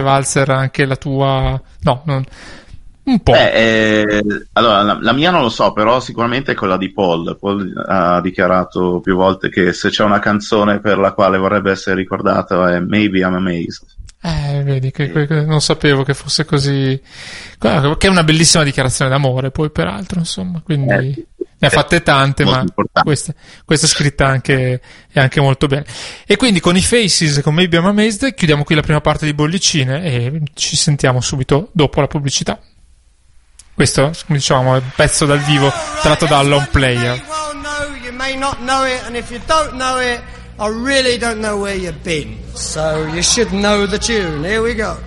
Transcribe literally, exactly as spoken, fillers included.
valzer anche la tua... No, non... un po'. Beh, eh, allora, la, la mia non lo so, però sicuramente è quella di Paul. Paul ha dichiarato più volte che se c'è una canzone per la quale vorrebbe essere ricordato è Maybe I'm Amazed. Eh, vedi, che, che non sapevo che fosse così... Che è una bellissima dichiarazione d'amore, poi peraltro, insomma, quindi... Eh. Ne ha fatte tante, ma questa, questa scritta anche, è anche molto bene. E quindi con i Faces, con Maybe I'm Amazed, chiudiamo qui la prima parte di Bollicine e ci sentiamo subito dopo la pubblicità. Questo, come dicevamo, è un pezzo dal vivo tratto da Long Player. You may not know it, and if you don't know it, I really don't know where you've been. So you should know the tune. Here we go.